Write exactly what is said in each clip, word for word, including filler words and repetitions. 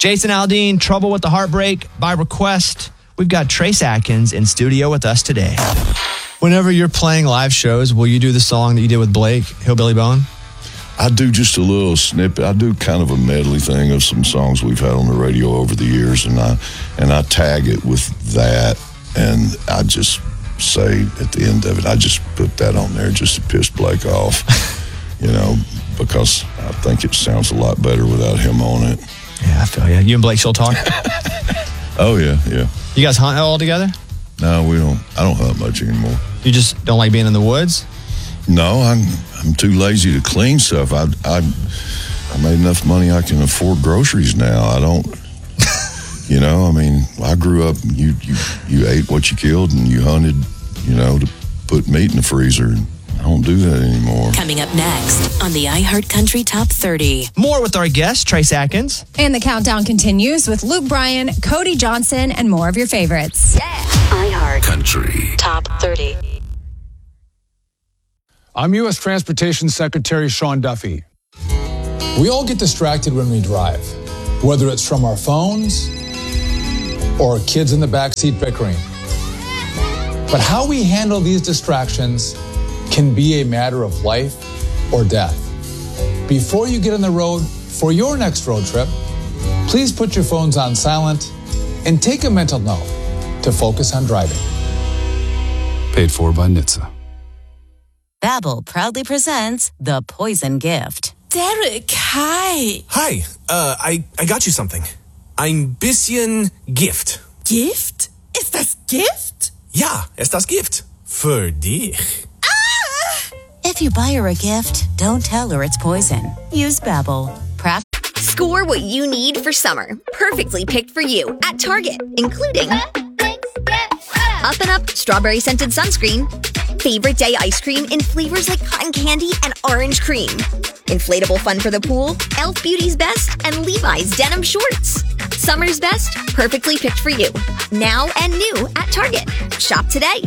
Jason Aldean, Trouble with the Heartbreak, by request. We've got Trace Atkins in studio with us today. Whenever you're playing live shows, will you do the song that you did with Blake, Hillbilly Bone? I do just a little snippet. I do kind of a medley thing of some songs we've had on the radio over the years, and I and I tag it with that, and I just say at the end of it, I just put that on there just to piss Blake off, you know, because I think it sounds a lot better without him on it. Yeah, I feel you. You and Blake still talk? Oh, yeah, yeah. You guys hunt all together? No, we don't. I don't hunt much anymore. You just don't like being in the woods? No, I'm I'm too lazy to clean stuff. I I I made enough money I can afford groceries now. I don't, you know. I mean, I grew up. You you you ate what you killed, and you hunted, you know, to put meat in the freezer. I don't do that anymore. Coming up next on the iHeartCountry Top thirty. More with our guest, Trace Atkins. And the countdown continues with Luke Bryan, Cody Johnson, and more of your favorites. Yeah. iHeartCountry Top thirty. I'm U S Transportation Secretary Sean Duffy. We all get distracted when we drive, whether it's from our phones or kids in the backseat bickering. But how we handle these distractions can be a matter of life or death. Before you get on the road for your next road trip, please put your phones on silent and take a mental note to focus on driving. Paid for by N H T S A. Babbel proudly presents The Poison Gift. Derek, hi. Hi, uh, I, I got you something. Ein bisschen Gift. Gift? Ist das Gift? Ja, ist das Gift. Für dich. If you buy her a gift, don't tell her it's poison. Use Babbel. Pra- Score what you need for summer. Perfectly picked for you at Target, including Up and Up strawberry scented sunscreen, favorite day ice cream in flavors like cotton candy and orange cream, inflatable fun for the pool, e l f Beauty's Best, and Levi's denim shorts. Summer's best, perfectly picked for you. Now and new at Target. Shop today.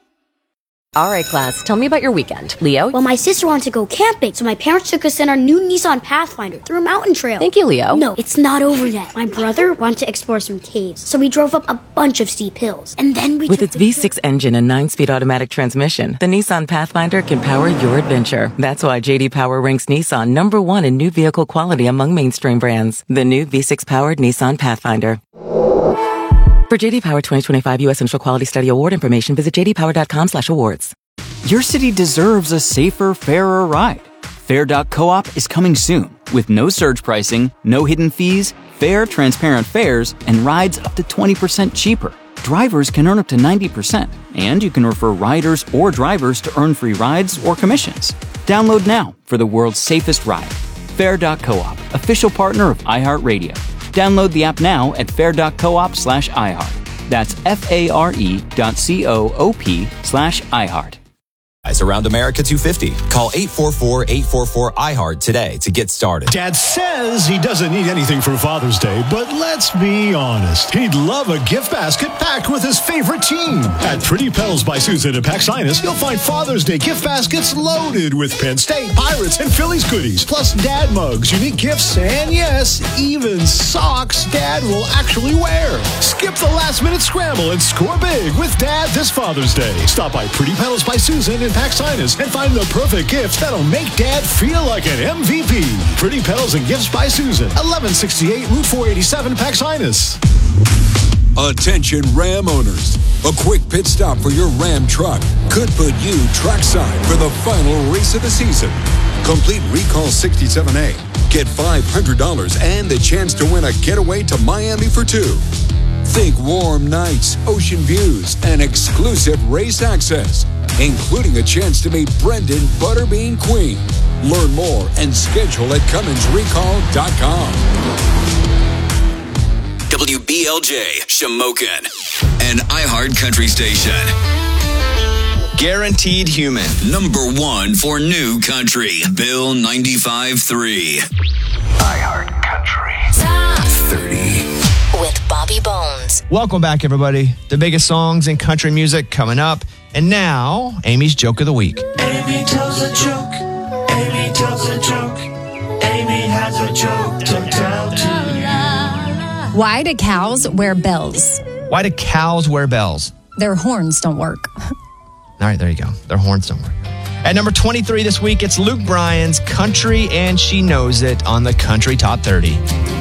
All right, class, tell me about your weekend. Leo? Well, my sister wanted to go camping, so my parents took us in our new Nissan Pathfinder through a mountain trail. Thank you, Leo. No, it's not over yet. My brother wanted to explore some caves, so we drove up a bunch of steep hills. And then we With its V six engine and nine-speed automatic transmission, the Nissan Pathfinder can power your adventure. That's why J D Power ranks Nissan number one in new vehicle quality among mainstream brands. The new V six-powered Nissan Pathfinder. For J D Power twenty twenty-five U S Initial Quality Study Award information, visit j d power dot com slash awards. Your city deserves a safer, fairer ride. Fair dot coop is coming soon with no surge pricing, no hidden fees, fair, transparent fares, and rides up to twenty percent cheaper. Drivers can earn up to ninety percent, and you can refer riders or drivers to earn free rides or commissions. Download now for the world's safest ride. Fair dot coop, official partner of iHeartRadio. Download the app now at fair dot coop slash iHeart. That's F-A-R-E dot C-O-O-P slash iHeart. Around America two fifty. Call eight four four, eight four four, I heart today to get started. Dad says he doesn't need anything for Father's Day, but let's be honest. He'd love a gift basket packed with his favorite team. At Pretty Petals by Susan and Pax Sinus, you'll find Father's Day gift baskets loaded with Penn State, Pirates, and Phillies goodies, plus dad mugs, unique gifts, and yes, even socks Dad will actually wear. Skip the last-minute scramble and score big with Dad this Father's Day. Stop by Pretty Petals by Susan and Pax Sinus and find the perfect gift that'll make Dad feel like an M V P. Pretty Petals and Gifts by Susan, eleven sixty-eight Route four eighty-seven, Pax Sinus. Attention Ram owners. A quick pit stop for your Ram truck could put you trackside for the final race of the season. Complete Recall sixty-seven A. Get five hundred dollars and the chance to win a getaway to Miami for two. Think warm nights, ocean views, and exclusive race access, including a chance to meet Brendan Butterbean Queen. Learn more and schedule at Cummins Recall dot com. W B L J, Shamokin, an iHeart Country station. Guaranteed Human, number one for new country. Bill ninety-five three. iHeart Country Top thirty. With Bobby Bones. Welcome back, everybody. The biggest songs in country music coming up. And now, Amy's Joke of the Week. Amy tells a joke. Amy tells a joke. Amy has a joke to tell to you. Why do cows wear bells? Why do cows wear bells? Their horns don't work. All right, there you go. Their horns don't work. At number twenty-three this week, it's Luke Bryan's Country and She Knows It on the Country Top thirty.